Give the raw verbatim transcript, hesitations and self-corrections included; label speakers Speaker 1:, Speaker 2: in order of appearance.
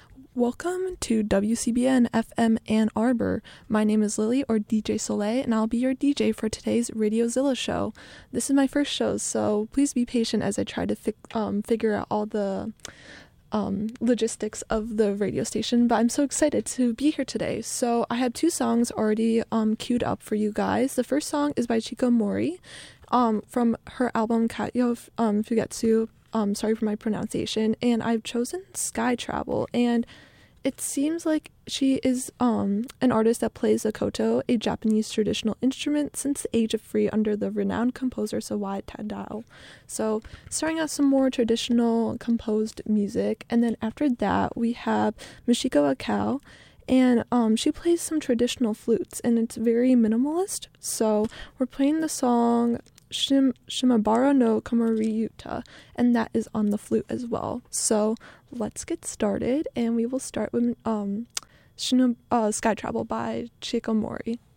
Speaker 1: Welcome to W C B N F M Ann Arbor. My name is Lily, or D J Soleil, and I'll be your D J for today's Radiozilla show. This is my first show, so please be patient as I try to fi- um, figure out all the um, logistics of the radio station, but I'm so excited to be here today. So I have two songs already um, queued up for you guys. The first song is by Chika Mori um, from her album Katyo um, Fugetsu. Um, sorry for my pronunciation, and I've chosen Sky Travel, and it seems like she is um, an artist that plays the koto, a Japanese traditional instrument, since the age of three under the renowned composer Sawai Tadao. So starting out some more traditional composed music, and then after that we have Michiko Akao, and um, she plays some traditional flutes, and it's very minimalist. So we're playing the song Shim- Shimabara no Kamariyuta, and that is on the flute as well. So let's get started, and we will start with um, Shino- uh, Sky Travel by Chika Mori.